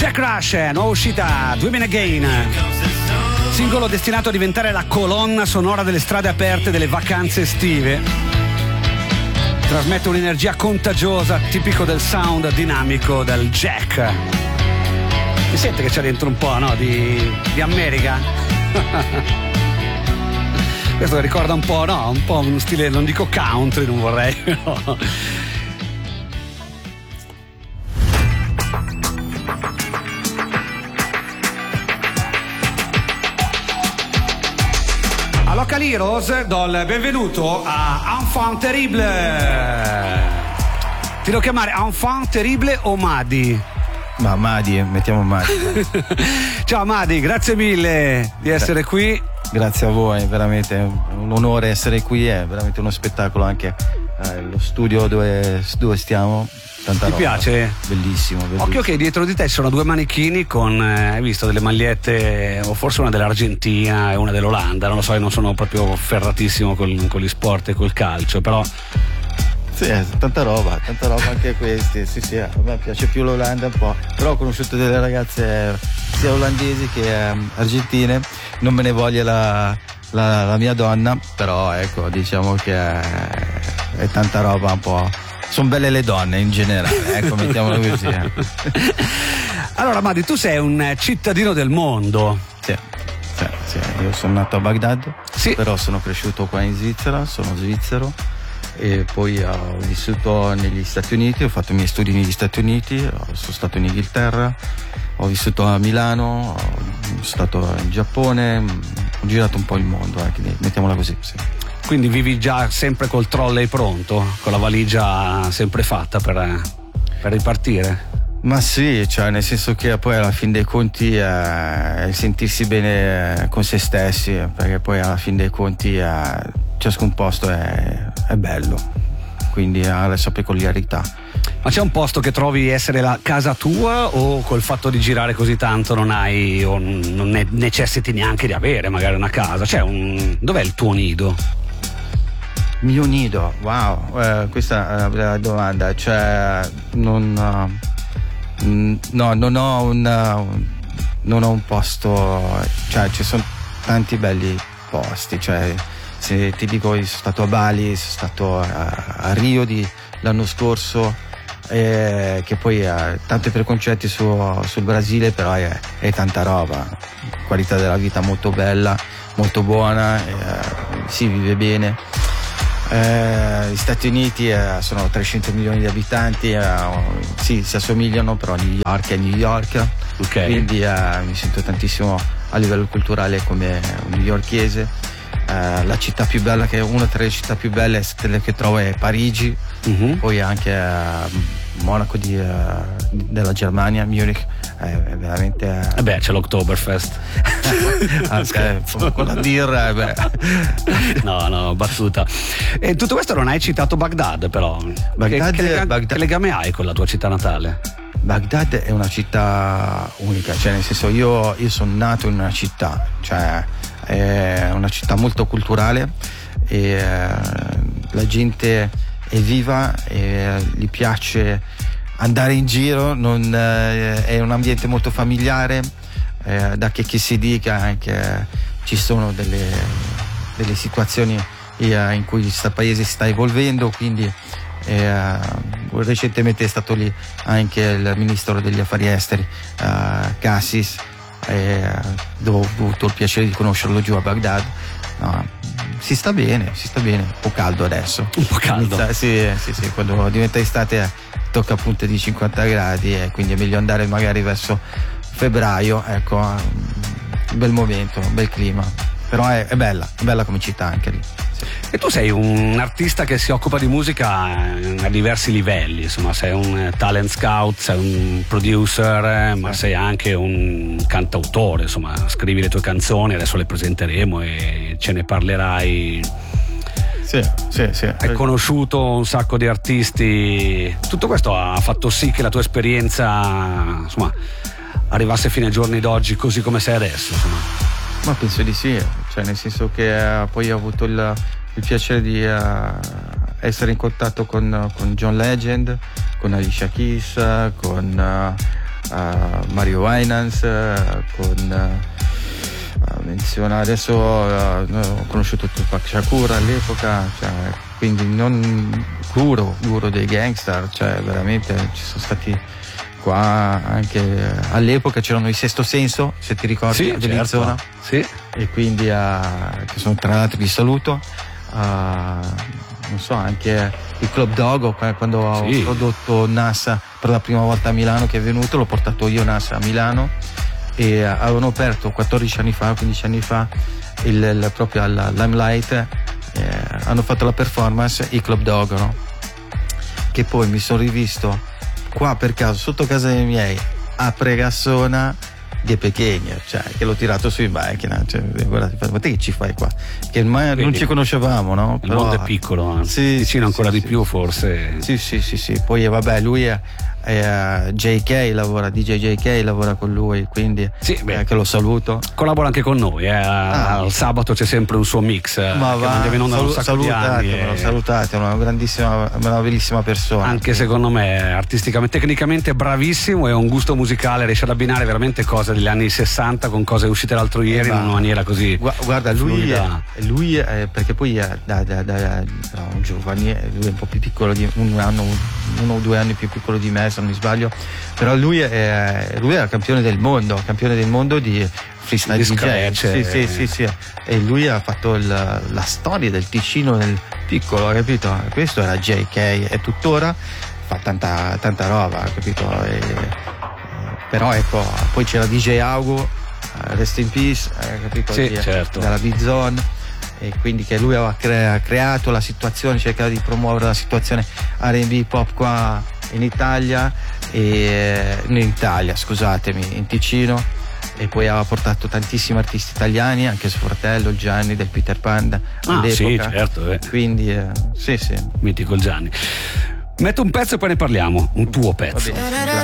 Jack Rush, nuova uscita, 2000 Again, singolo destinato a diventare la colonna sonora delle strade aperte delle vacanze estive. Trasmette un'energia contagiosa, tipico del sound dinamico del Jack. Mi sente che c'è dentro un po', no? Di America? Questo ricorda un po', no? Un po' uno stile, non dico country, non vorrei, no. A Local Heroes do il benvenuto a Enfant Terrible. Ti devo chiamare Enfant Terrible o Madi? Ma Madi, mettiamo Madi. Ciao Madi, grazie mille di essere qui. Grazie a voi, veramente un onore essere qui, è veramente uno spettacolo anche lo studio dove stiamo. Tanta Ti roba. piace? Bellissimo. Occhio che dietro di te ci sono due manichini con, hai visto, delle magliette, o forse una dell'Argentina e una dell'Olanda, non lo so, io non sono proprio ferratissimo con gli sport e col calcio, però... Sì, tanta roba anche questi, sì, a me piace più l'Olanda un po', però ho conosciuto delle ragazze sia olandesi che argentine, non me ne voglia la mia donna, però ecco, diciamo che è tanta roba un po', sono belle le donne in generale, ecco, mettiamolo così. Allora Madi, tu sei un cittadino del mondo. Sì, io sono nato a Baghdad, sì. Però sono cresciuto qua in Svizzera, sono svizzero. E poi ho vissuto negli Stati Uniti, ho fatto i miei studi negli Stati Uniti, sono stato in Inghilterra, ho vissuto a Milano, sono stato in Giappone, ho girato un po' il mondo, mettiamola così, sì. Quindi vivi già sempre col trolley pronto, con la valigia sempre fatta per ripartire? Ma sì, cioè nel senso che poi alla fin dei conti è sentirsi bene con se stessi, perché poi alla fin dei conti ciascun posto è bello, quindi ha le sue peculiarità. Ma c'è un posto che trovi essere la casa tua, o col fatto di girare così tanto non hai o non ne necessiti neanche di avere magari una casa? Dov'è il tuo nido? Mio nido? Wow, questa è una bella domanda, cioè non ho un posto, cioè ci sono tanti belli posti, cioè se ti dico, io sono stato a Bali, sono stato a Rio l'anno scorso, che poi ha tanti preconcetti sul Brasile, però è tanta roba, qualità della vita molto bella, molto buona, si vive bene. Gli Stati Uniti sono 300 milioni di abitanti, sì, si assomigliano, però New York è New York, okay. Quindi mi sento tantissimo a livello culturale come un newyorkese. La città più bella, che è una delle città più belle che trovo, è Parigi, poi anche Monaco della Germania, Munich, è veramente c'è l'Oktoberfest. Con la birra, no, battuta. E tutto questo non hai citato Baghdad, però. Che legame hai con la tua città natale? Baghdad è una città unica, cioè nel senso io sono nato in una città, cioè è una città molto culturale, e la gente è viva e gli piace andare in giro, è un ambiente molto familiare, da che si dica anche ci sono delle situazioni in cui questo paese si sta evolvendo, quindi recentemente è stato lì anche il ministro degli affari esteri Cassis, dove ho avuto il piacere di conoscerlo giù a Baghdad. Si sta bene, un po' caldo adesso. Un po' caldo? Sì, quando diventa estate tocca punte di 50 gradi, e quindi è meglio andare magari verso febbraio, ecco, un bel momento, un bel clima, però è bella come città anche lì. Sì. E tu sei un artista che si occupa di musica a diversi livelli, insomma, sei un talent scout, sei un producer, ma sei anche un cantautore, insomma, scrivi le tue canzoni, adesso le presenteremo e ce ne parlerai. Sì. Hai conosciuto un sacco di artisti, tutto questo ha fatto sì che la tua esperienza, insomma, arrivasse fino ai giorni d'oggi così come sei adesso, insomma. Ma penso di sì, cioè nel senso che poi ho avuto il piacere di essere in contatto con John Legend, con Alicia Keys, con Mario Winans, con menziona adesso ho conosciuto Tupac Shakur all'epoca, cioè, quindi non guru dei gangster, cioè veramente ci sono stati qua anche all'epoca, c'erano i Sesto Senso, se ti ricordi, sì, certo. Sì. E quindi che sono, tra l'altro li saluto, non so, anche il Club Dogo, quando ho prodotto NASA per la prima volta a Milano, che è venuto, l'ho portato io NASA a Milano, e avevano aperto 14 anni fa, 15 anni fa proprio alla Limelight, hanno fatto la performance i Club Dogo, no? Che poi mi sono rivisto qua per caso sotto casa dei miei a Pregassona di Pechegno, cioè che l'ho tirato su in macchina, cioè, guarda, ma te che ci fai qua? Che non ci conoscevamo, no? Il mondo è piccolo, anzi, vicino ancora di più forse. Sì. Poi vabbè, lui è JK, lavora, DJ JK lavora con lui, quindi che lo saluto. Collabora anche con noi, al sabato c'è sempre un suo mix, salutate, una grandissima, una bellissima persona. Anche secondo me artisticamente, tecnicamente bravissimo, e un gusto musicale, riesce ad abbinare veramente cose degli anni 60 con cose uscite l'altro ieri in una maniera così. Guarda, lui perché poi da un giovane, lui è un po' più piccolo di uno o 2 anni più piccolo di me, se non mi sbaglio, però lui era campione del mondo di freestyle DJ. Sì. E lui ha fatto la storia del Ticino nel piccolo, capito? Questo era JK e tuttora fa tanta roba, capito? Però ecco, poi c'era DJ Augo, Rest in Peace, capito? Certo. Dalla B-Zone, e quindi che lui aveva creato la situazione, cercava di promuovere la situazione R&B pop qua in Italia, in Ticino, e poi aveva portato tantissimi artisti italiani, anche suo fratello Gianni del Peter Panda all'epoca. Sì, certo. Quindi mitico il Gianni. Metto un pezzo e poi ne parliamo, un tuo pezzo.